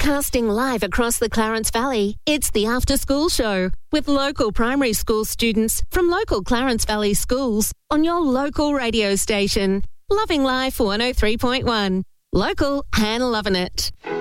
Broadcasting live across the Clarence Valley, it's the After School Show with local primary school students from local Clarence Valley schools on your local radio station. Loving Life 103.1. Local and loving it.